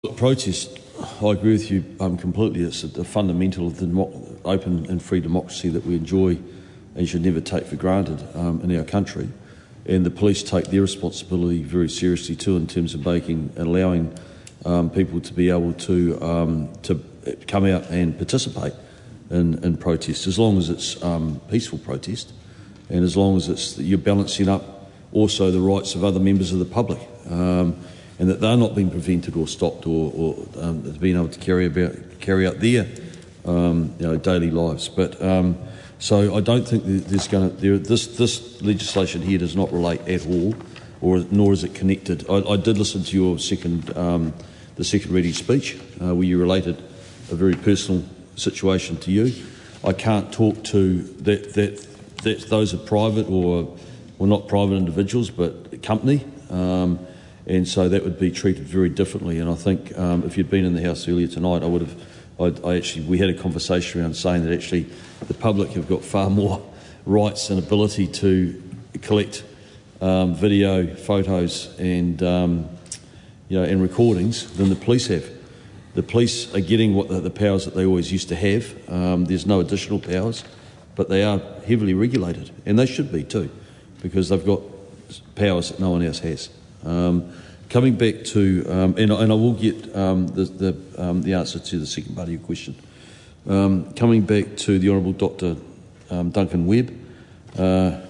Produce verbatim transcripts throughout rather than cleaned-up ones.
Protest, I agree with you um, completely. It's a, a fundamental of the demo- open and free democracy that we enjoy and should never take for granted um, in our country. And the police take their responsibility very seriously too, in terms of making and allowing um, people to be able to um, to come out and participate in, in protest, as long as it's um, peaceful protest, and as long as it's you're balancing up also the rights of other members of the public. Um, and that they're not being prevented or stopped or, or um, being able to carry about carry out their um, you know, daily lives. But um, so I don't think that there's going to this this legislation here does not relate at all, or nor is it connected. I, I did listen to your second um, the second reading speech uh, where you related a very personal situation to you. I can't talk to that that that those are private or well not private individuals but company. Um, And so that would be treated very differently. And I think um, if you'd been in the House earlier tonight, I would have. I'd, I actually we had a conversation around saying that actually the public have got far more rights and ability to collect um, video, photos, and um, you know and recordings than the police have. The police are getting what the, the powers that they always used to have. Um, there's no additional powers, but they are heavily regulated, and they should be too, because they've got powers that no one else has. Um, coming back to, um, and, and I will get um, the the, um, the answer to the second part of your question. Um, coming back to the Honourable Doctor Um, Duncan Webb. Uh,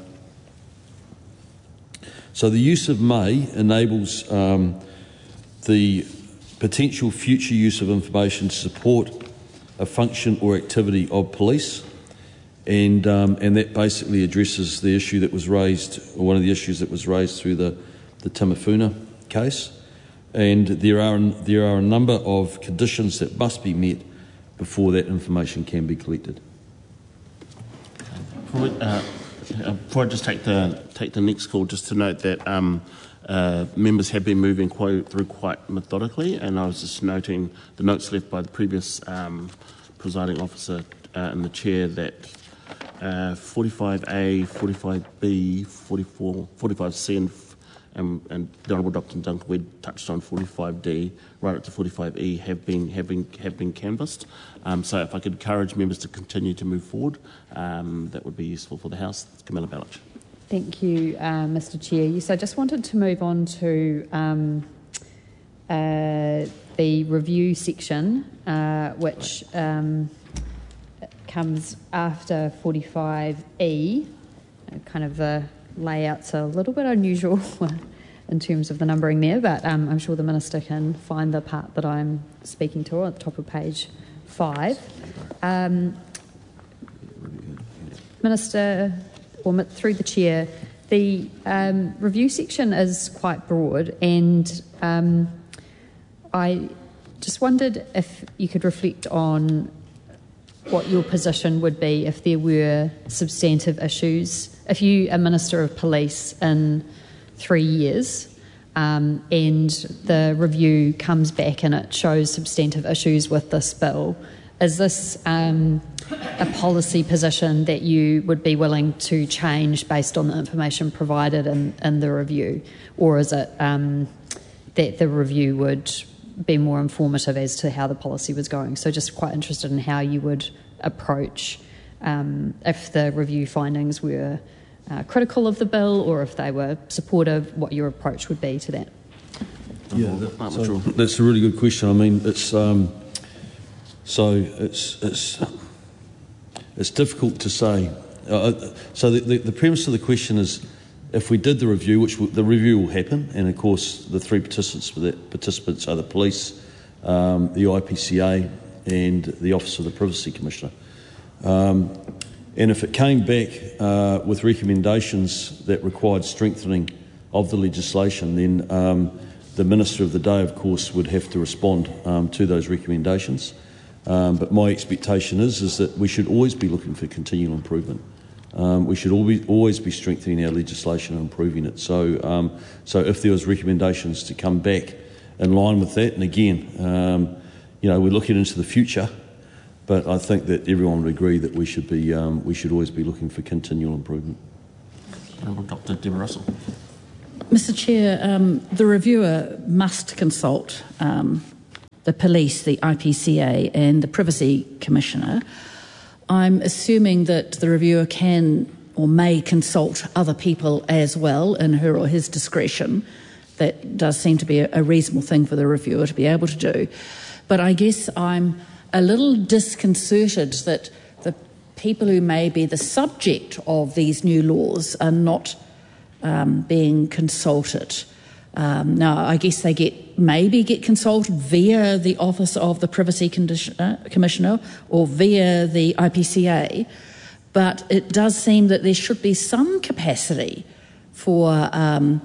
so the use of may enables um, the potential future use of information to support a function or activity of police, and um, and that basically addresses the issue that was raised, or one of the issues that was raised through the the Tamafuna case, and there are there are a number of conditions that must be met before that information can be collected. Before, uh, before I just take the take the next call, just to note that um, uh, members have been moving quite, through quite methodically, and I was just noting the notes left by the previous um, presiding officer uh, and the chair that uh, forty-five A, forty-five B, forty-four, forty-five C, and And, and the Honourable Doctor Duncan Webb touched on forty-five D right up to forty-five E have been have been have been canvassed. Um, so if I could encourage members to continue to move forward, um, that would be useful for the House. Camilla Ballich. Thank you, uh, Mister Chair. Yes, I just wanted to move on to um, uh, the review section, uh, which um, comes after forty-five E, uh, kind of the layout's a little bit unusual in terms of the numbering there, but um, I'm sure the Minister can find the part that I'm speaking to at the top of page five. Um, Minister, or through the Chair, the um, review section is quite broad, and um, I just wondered if you could reflect on what your position would be if there were substantive issues. If you are Minister of Police in three years um, and the review comes back and it shows substantive issues with this bill, is this um, a policy position that you would be willing to change based on the information provided in, in the review? Or is it um, that the review would be more informative as to how the policy was going? So just quite interested in how you would approach um, if the review findings were uh, critical of the bill, or if they were supportive, what your approach would be to that. Yeah, that, so that's a really good question. I mean, it's um, so it's it's it's difficult to say. Uh, so the, the, the premise of the question is, if we did the review, which w- the review will happen, and of course the three participants participants are the police, um, the I P C A, and the Office of the Privacy Commissioner. Um, and if it came back uh, with recommendations that required strengthening of the legislation, then um, the Minister of the day, of course, would have to respond um, to those recommendations. Um, but my expectation is, is that we should always be looking for continual improvement. Um, we should always, always be strengthening our legislation and improving it. So, um, so if there was recommendations to come back in line with that, and again, um, you know, we're looking into the future, but I think that everyone would agree that we should be, um, we should always be looking for continual improvement. Honourable Doctor Deborah Russell. Mister Chair, um, the reviewer must consult um, the police, the I P C A and the Privacy Commissioner, I'm assuming that the reviewer can or may consult other people as well in her or his discretion. That does seem to be a, a reasonable thing for the reviewer to be able to do. But I guess I'm a little disconcerted that the people who may be the subject of these new laws are not um, being consulted. Um, now, I guess they get maybe get consulted via the Office of the Privacy Commissioner or via the I P C A, but it does seem that there should be some capacity for um,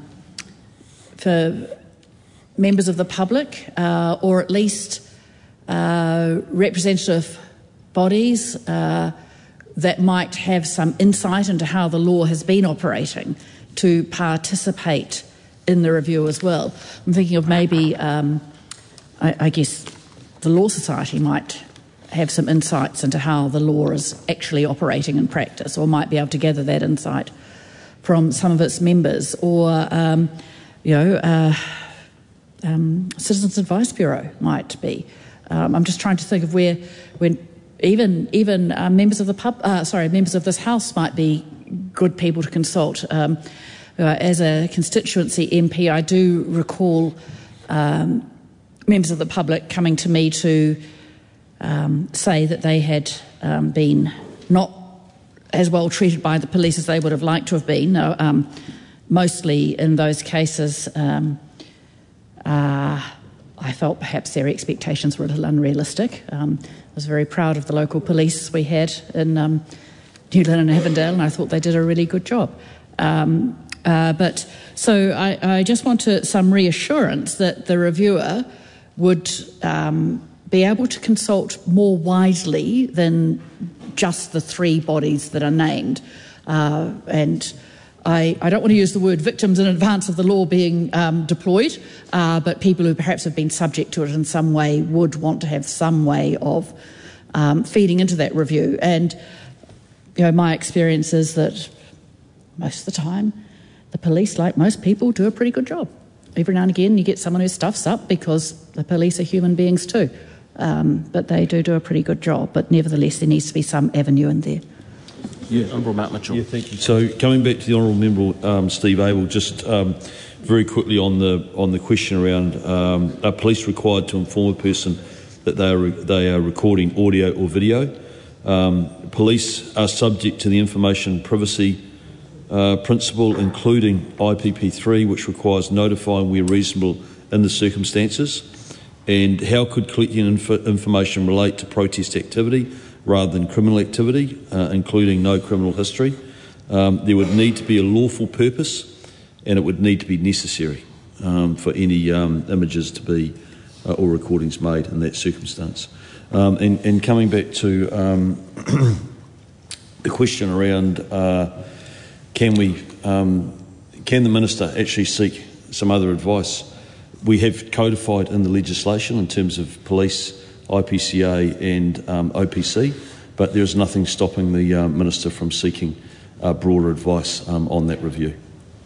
for members of the public, uh, or at least uh, representative bodies uh, that might have some insight into how the law has been operating to participate in the review as well. I'm thinking of maybe, um, I, I guess, the Law Society might have some insights into how the law is actually operating in practice, or might be able to gather that insight from some of its members, or um, you know, uh, um, Citizens Advice Bureau might be. Um, I'm just trying to think of where, when even even uh, members of the pub, uh, sorry, members of this House might be good people to consult. Um, uh, as a constituency M P, I do recall um, members of the public coming to me to um, say that they had um, been not as well treated by the police as they would have liked to have been. Uh, um, Mostly in those cases, um, uh, I felt perhaps their expectations were a little unrealistic. Um, I was very proud of the local police we had in um, New Lynn and Avondale, and I thought they did a really good job. Um, uh, but so I, I just want to, some reassurance that the reviewer would um, be able to consult more widely than just the three bodies that are named, uh, and I, I don't want to use the word victims in advance of the law being um, deployed, uh, but people who perhaps have been subject to it in some way would want to have some way of um, feeding into that review. And, you know, my experience is that most of the time the police, like most people, do a pretty good job. Every now and again you get someone who stuffs up because the police are human beings too. Um, but they do do a pretty good job. But nevertheless, there needs to be some avenue in there. Yeah, Honourable Mark Mitchell. Yeah, thank you. So coming back to the Honourable Member um, Steve Abel, just um, very quickly on the on the question around um, are police required to inform a person that they are re- they are recording audio or video? Um, police are subject to the information privacy uh, principle, including I P P three, which requires notifying where reasonable in the circumstances. And how could collecting inf- information relate to protest activity rather than criminal activity, uh, including no criminal history? Um, there would need to be a lawful purpose, and it would need to be necessary um, for any um, images to be uh, or recordings made in that circumstance. Um, and, and coming back to um, the question around uh, can we, um, can the Minister actually seek some other advice? We have codified in the legislation in terms of police, I P C A and um, O P C, but there is nothing stopping the uh, Minister from seeking uh, broader advice um, on that review.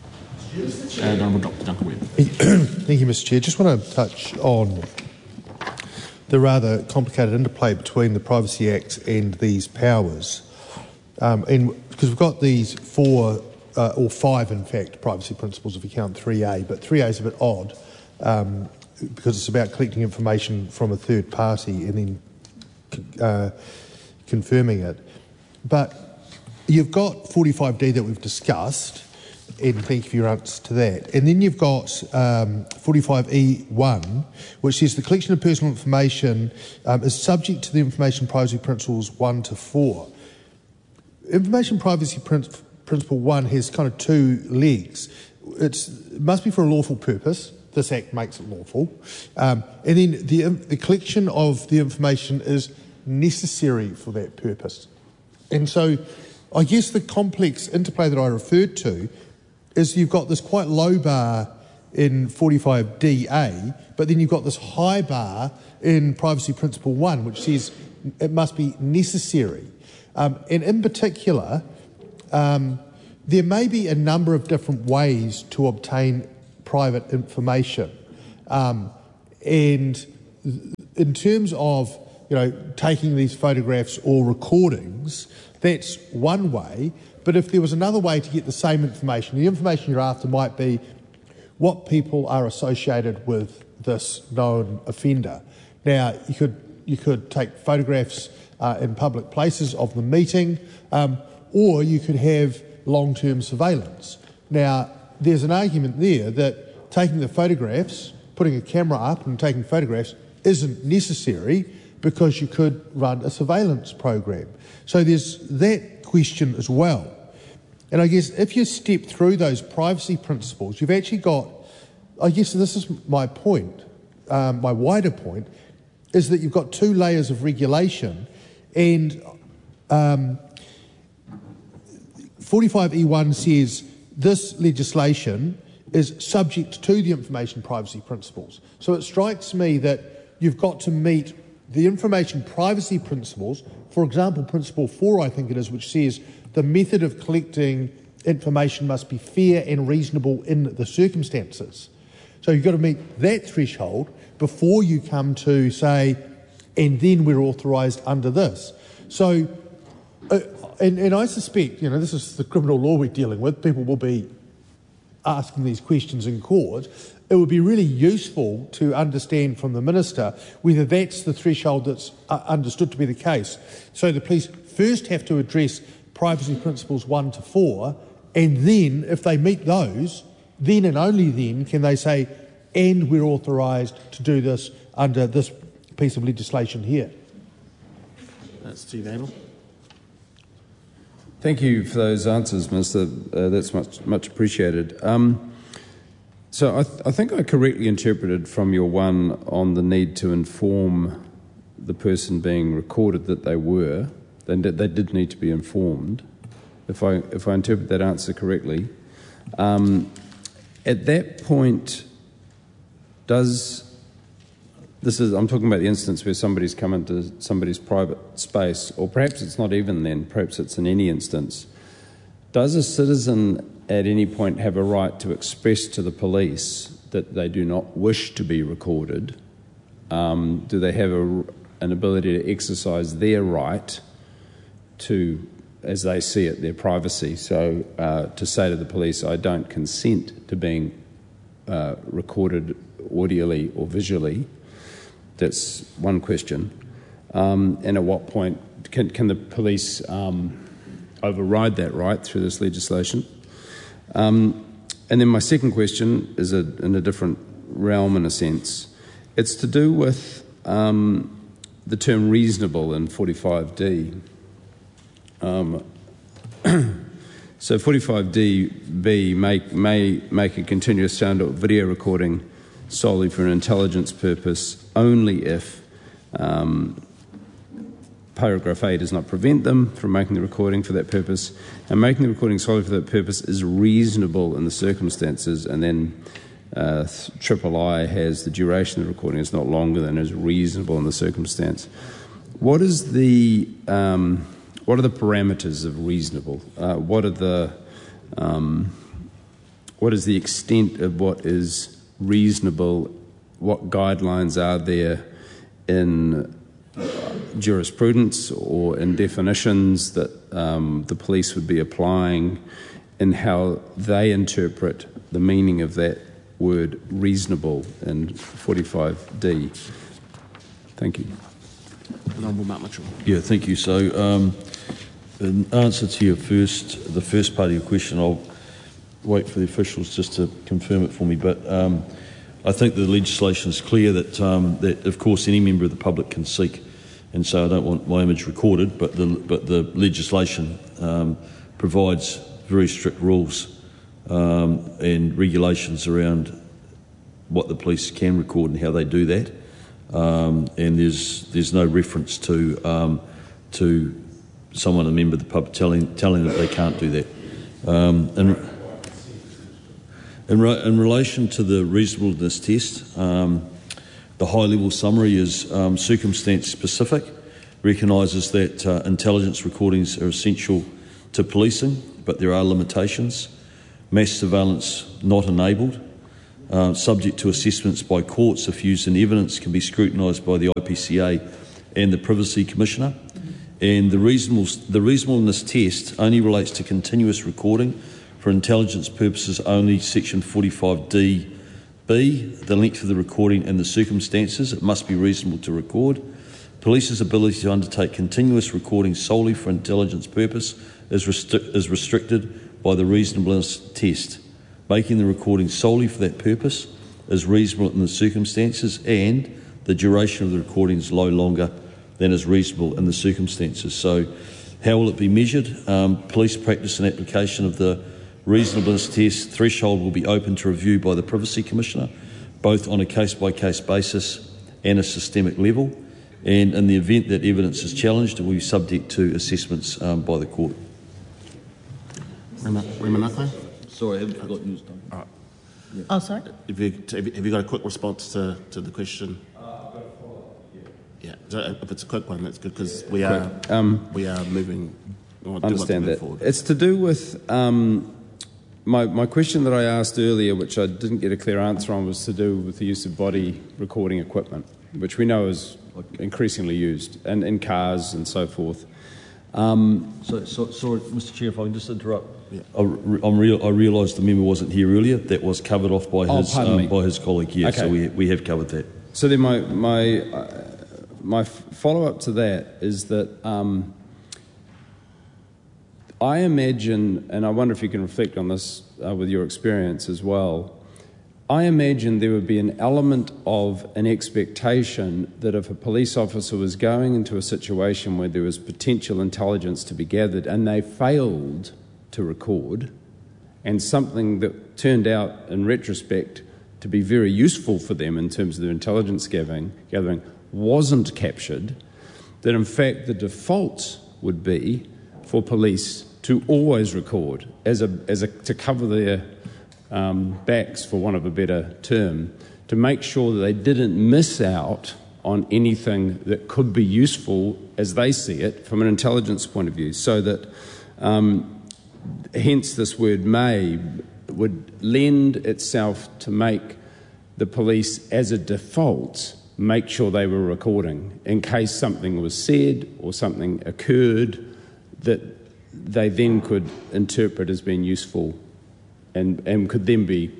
And Honourable Doctor Duncan Webb. Thank you, Mister Chair. Just want to touch on the rather complicated interplay between the Privacy Act and these powers. Um, and because we've got these four, uh, or five in fact, privacy principles if you count three A, but three A is a bit odd. Um, because it's about collecting information from a third party and then uh, confirming it. But you've got forty-five D that we've discussed, and thank you for your answer to that. And then you've got um, forty-five E one, which says the collection of personal information um, is subject to the Information Privacy Principles one to four. Information Privacy Prin- Principle one has kind of two legs. It's, it must be for a lawful purpose. This Act makes it lawful. Um, and then the, the collection of the information is necessary for that purpose. And so I guess the complex interplay that I referred to is you've got this quite low bar in forty-five D A, but then you've got this high bar in Privacy Principle one, which says it must be necessary. Um, and in particular, um, there may be a number of different ways to obtain private information. Um, and in terms of, you know, taking these photographs or recordings, that's one way. But if there was another way to get the same information, the information you're after might be what people are associated with this known offender. Now, you could you could take photographs uh, in public places of the meeting, um, or you could have long-term surveillance. Now, there's an argument there that taking the photographs, putting a camera up and taking photographs isn't necessary because you could run a surveillance program. So there's that question as well. And I guess if you step through those privacy principles, you've actually got, I guess this is my point, um, my wider point, is that you've got two layers of regulation, and um, forty-five E one says this legislation is subject to the information privacy principles. So it strikes me that you've got to meet the information privacy principles, for example, principle four, I think it is, which says the method of collecting information must be fair and reasonable in the circumstances. So you've got to meet that threshold before you come to say, and then we're authorised under this. So, uh, and, and I suspect, you know, this is the criminal law we're dealing with, people will be asking these questions in court. It would be really useful to understand from the Minister whether that's the threshold that's uh, understood to be the case. So the police first have to address privacy principles one to four, and then, if they meet those, then and only then can they say, and we're authorised to do this under this piece of legislation here. That's Steve Abel. Thank you for those answers, Minister. Uh, that's much much appreciated. Um, so I, th- I think I correctly interpreted from your one on the need to inform the person being recorded that they were, then they did need to be informed. If I if I interpret that answer correctly, um, at that point, does this is I'm talking about the instance where somebody's come into somebody's private space, or perhaps it's not even then, perhaps it's in any instance. Does a citizen at any point have a right to express to the police that they do not wish to be recorded? Um, do they have a, an ability to exercise their right to, as they see it, their privacy? So uh, to say to the police, I don't consent to being uh, recorded audially or visually. That's one question. Um, and at what point can, can the police um, override that right through this legislation? Um, and then my second question is a, in a different realm in a sense. It's to do with um, the term reasonable in forty-five D. Um, so forty-five D B may, may make a continuous sound or video recording solely for an intelligence purpose only if um, paragraph A does not prevent them from making the recording for that purpose, and making the recording solely for that purpose is reasonable in the circumstances, and then uh, triple I has the duration of the recording is not longer than is reasonable in the circumstance. What is the um, what are the parameters of reasonable? Uh, what are the um, what is the extent of what is reasonable? What guidelines are there in jurisprudence or in definitions that um, the police would be applying in how they interpret the meaning of that word reasonable in forty-five D? Thank you. Honourable Mark Mitchell. Yeah, thank you. So, um, in answer to your first, the first part of your question, I'll wait for the officials just to confirm it for me. But um, I think the legislation is clear that, um, that, of course, any member of the public can seek, and so I don't want my image recorded. But the but the legislation um, provides very strict rules um, and regulations around what the police can record and how they do that. Um, and there's there's no reference to um, to someone, a member of the pub, telling telling that they can't do that. Um, and in, re- in relation to the reasonableness test, um, the high-level summary is um, circumstance-specific, recognises that uh, intelligence recordings are essential to policing, but there are limitations. Mass surveillance not enabled. uh, subject to assessments by courts if used in evidence, can be scrutinised by the I P C A and the Privacy Commissioner. And the, reasonable, the reasonableness test only relates to continuous recording for intelligence purposes only, section forty-five D B, the length of the recording and the circumstances. It must be reasonable to record. Police's ability to undertake continuous recording solely for intelligence purpose is, restri- is restricted by the reasonableness test. Making the recording solely for that purpose is reasonable in the circumstances, and the duration of the recording is no longer than is reasonable in the circumstances. So how will it be measured? Um, police practice and application of the reasonableness test threshold will be open to review by the Privacy Commissioner, both on a case-by-case basis and a systemic level. And in the event that evidence is challenged, it will be subject to assessments um, by the court. Remanako? Sorry, I haven't forgotten yours, Duncan. All right. Yeah. Oh, sorry? Have you, have you got a quick response to, to the question? Uh, I've got a follow-up, yeah. Yeah, if it's a quick one, that's good, because we are, um, we are moving. I understand that. Forward. It's to do with um, my, my question that I asked earlier, which I didn't get a clear answer on, was to do with the use of body recording equipment, which we know is increasingly used and in cars and so forth. Um, so, so, sorry, Mister Chair, if I can just interrupt. Yeah. I, I'm real, I realised the member wasn't here earlier. That was covered off by his oh, um, by his colleague. Yeah, okay. So we we have covered that. So then my my uh, my follow up to that is that um, I imagine, and I wonder if you can reflect on this uh, with your experience as well. I imagine there would be an element of an expectation that if a police officer was going into a situation where there was potential intelligence to be gathered and they failed to record, and something that turned out in retrospect to be very useful for them in terms of their intelligence gathering, gathering wasn't captured, that in fact the default would be for police to always record as a, as a, to cover their Um, backs, for want of a better term, to make sure that they didn't miss out on anything that could be useful as they see it from an intelligence point of view, so that um, hence this word may would lend itself to make the police as a default make sure they were recording in case something was said or something occurred that they then could interpret as being useful And, and could then be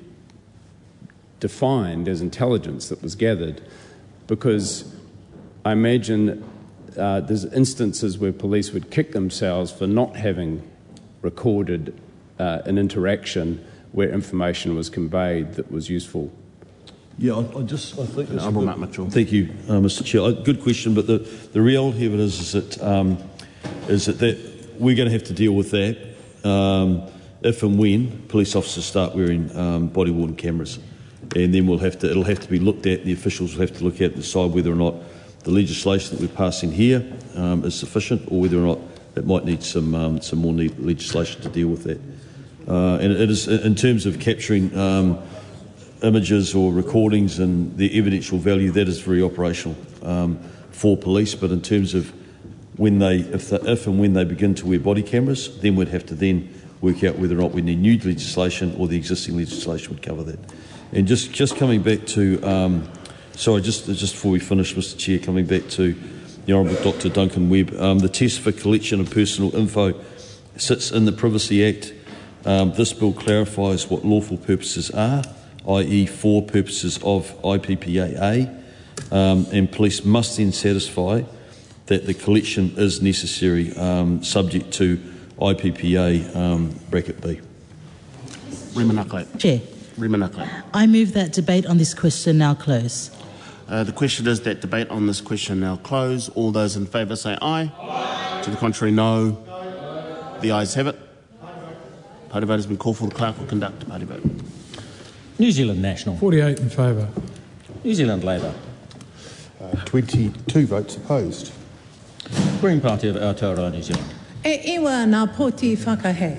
defined as intelligence that was gathered, because I imagine uh, there's instances where police would kick themselves for not having recorded uh, an interaction where information was conveyed that was useful. Yeah, I, I just I think that's Honourable Matt Mitchell. Thank you, uh, Mister Chair. Good question, but the, the reality of it is, is that um, is that, that we're going to have to deal with that. Um, if and when police officers start wearing um, body worn cameras, and then we'll have to it'll have to be looked at. The officials will have to look at and decide whether or not the legislation that we're passing here um, is sufficient, or whether or not it might need some um, some more legislation to deal with that. Uh, and it is in terms of capturing um, images or recordings and the evidential value, that is very operational um, for police. But in terms of when they if, the, if and when they begin to wear body cameras, then we'd have to then work out whether or not we need new legislation or the existing legislation would cover that. And just, just coming back to, um, sorry, just just before we finish, Mister Chair, coming back to the Honourable Doctor Duncan Webb, um, the test for collection of personal info sits in the Privacy Act. Um, this bill clarifies what lawful purposes are, that is for purposes of I P P A A, um, and police must then satisfy that the collection is necessary, um, subject to I P P A um, bracket B. Remanako. Chair. Remanako. I move that debate on this question now close. Uh, the question is that debate on this question now close. All those in favour say aye. Aye. To the contrary, no. no. The ayes have it. Party vote has been called for. The clerk will conduct the party vote. New Zealand National. forty-eight in favour. New Zealand Labour. Uh, twenty-two votes opposed. Green Party of Aotearoa New Zealand. E iwa ngā poti whakahe.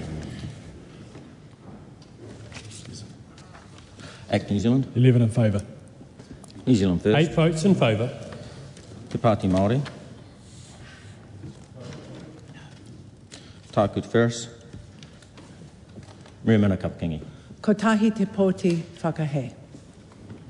Act New Zealand. eleven in favour. New Zealand First. Eight votes in favour. Te Pāti Māori. Tākut Ferris. Reamana Kapkingi. Ko tahi te poti whakahe.